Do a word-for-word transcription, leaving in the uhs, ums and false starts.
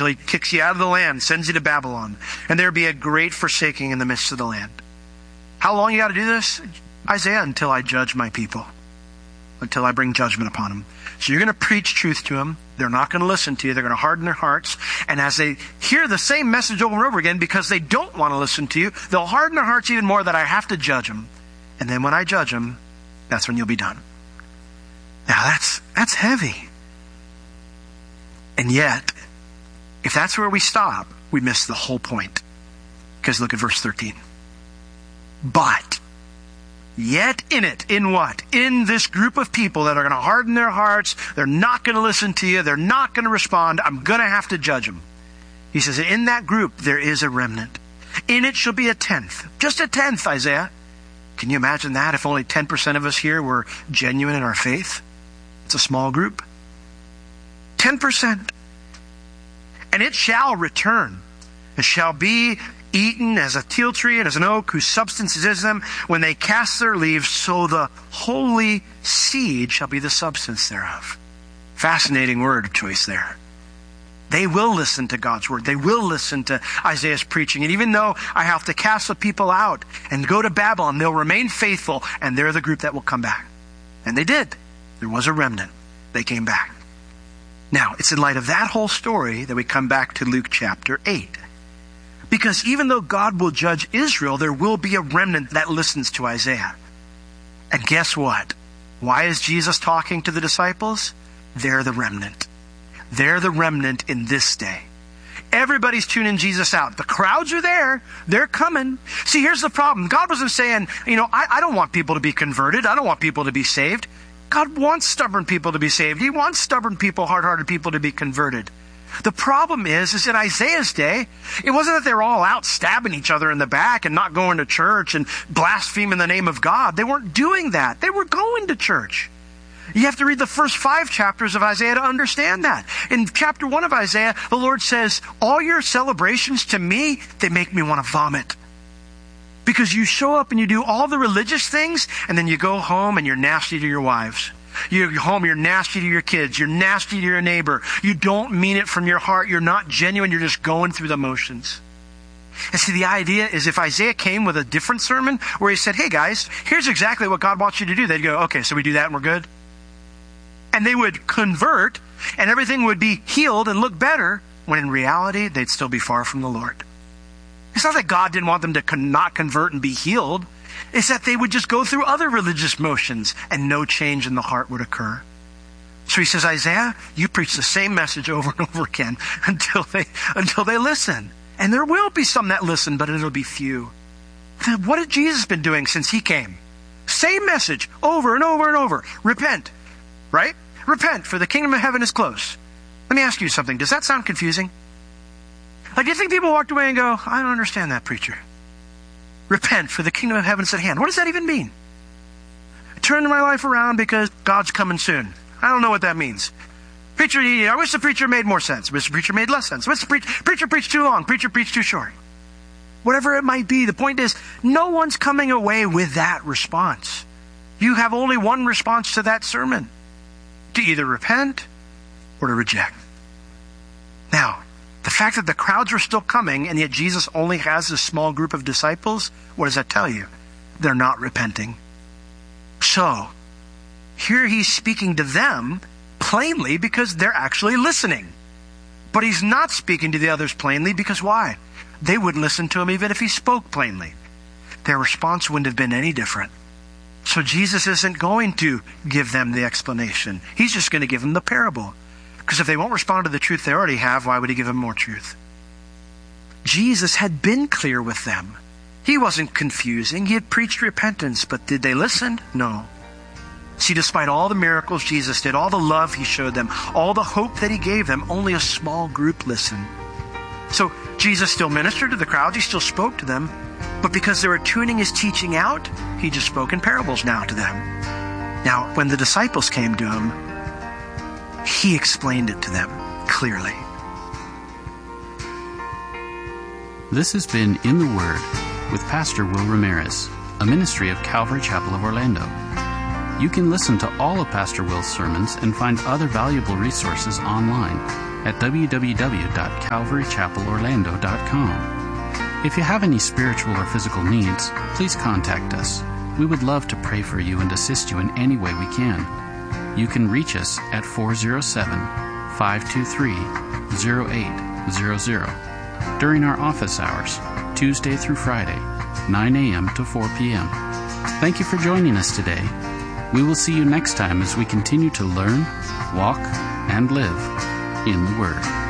until he kicks you out of the land, sends you to Babylon. And there be a great forsaking in the midst of the land. How long you got to do this? Isaiah, until I judge my people. Until I bring judgment upon them. So you're going to preach truth to them. They're not going to listen to you. They're going to harden their hearts. And as they hear the same message over and over again, because they don't want to listen to you, they'll harden their hearts even more that I have to judge them. And then when I judge them, that's when you'll be done. Now that's, that's heavy. And yet, if that's where we stop, we miss the whole point. Because look at verse thirteen. But, yet in it, in what? In this group of people that are going to harden their hearts, they're not going to listen to you, they're not going to respond, I'm going to have to judge them. He says, in that group, there is a remnant. In it shall be a tenth. Just a tenth, Isaiah. Can you imagine that if only ten percent of us here were genuine in our faith? It's a small group. ten percent. And it shall return. It shall be eaten as a teal tree and as an oak whose substance is them. When they cast their leaves, so the holy seed shall be the substance thereof. Fascinating word choice there. They will listen to God's word. They will listen to Isaiah's preaching. And even though I have to cast the people out and go to Babylon, they'll remain faithful, and they're the group that will come back. And they did. There was a remnant. They came back. Now, it's in light of that whole story that we come back to Luke chapter eight. Because even though God will judge Israel, there will be a remnant that listens to Isaiah. And guess what? Why is Jesus talking to the disciples? They're the remnant. They're the remnant in this day. Everybody's tuning Jesus out. The crowds are there. They're coming. See, here's the problem. God wasn't saying, you know, I, I don't want people to be converted. I don't want people to be saved. God wants stubborn people to be saved. He wants stubborn people, hard-hearted people to be converted. The problem is, is in Isaiah's day, it wasn't that they were all out stabbing each other in the back and not going to church and blaspheming the name of God. They weren't doing that. They were going to church. You have to read the first five chapters of Isaiah to understand that. In chapter one of Isaiah, the Lord says, all your celebrations to me, they make me want to vomit. Because you show up and you do all the religious things, and then you go home and you're nasty to your wives. You're home, you're nasty to your kids. You're nasty to your neighbor. You don't mean it from your heart. You're not genuine. You're just going through the motions. And see, the idea is if Isaiah came with a different sermon where he said, hey guys, here's exactly what God wants you to do. They'd go, okay, so we do that and we're good. And they would convert and everything would be healed and look better, when in reality, they'd still be far from the Lord. It's not that God didn't want them to con- not convert and be healed. It's that they would just go through other religious motions and no change in the heart would occur. So he says, Isaiah, you preach the same message over and over again until they, until they listen. And there will be some that listen, but it'll be few. What had Jesus been doing since he came? Same message over and over and over. Repent, right? Repent, for the kingdom of heaven is close. Let me ask you something. Does that sound confusing? Like, do you think people walked away and go, I don't understand that, preacher? Repent, for the kingdom of heaven is at hand. What does that even mean? Turn my life around because God's coming soon. I don't know what that means. Preacher, I wish the preacher made more sense. I wish the preacher made less sense. I wish the preacher, preacher preached too long. Preacher preached too short. Whatever it might be, the point is, no one's coming away with that response. You have only one response to that sermon. To either repent or to reject. Now, the fact that the crowds are still coming and yet Jesus only has a small group of disciples, what does that tell you? They're not repenting. So, here he's speaking to them plainly because they're actually listening. But he's not speaking to the others plainly because why? They wouldn't listen to him even if he spoke plainly. Their response wouldn't have been any different. So Jesus isn't going to give them the explanation. He's just going to give them the parable. Because if they won't respond to the truth they already have, why would he give them more truth? Jesus had been clear with them. He wasn't confusing. He had preached repentance, but did they listen? No. See, despite all the miracles Jesus did, all the love he showed them, all the hope that he gave them, only a small group listened. So Jesus still ministered to the crowds. He still spoke to them. But because they were tuning his teaching out, he just spoke in parables now to them. Now, when the disciples came to him, he explained it to them clearly. This has been In the Word with Pastor Will Ramirez, a ministry of Calvary Chapel of Orlando. You can listen to all of Pastor Will's sermons and find other valuable resources online. at w w w dot calvary chapel orlando dot com. If you have any spiritual or physical needs, please contact us. We would love to pray for you and assist you in any way we can. You can reach us at four oh seven, five two three, oh eight hundred during our office hours, Tuesday through Friday, nine a.m. to four p.m. Thank you for joining us today. We will see you next time as we continue to learn, walk, and live in the Word.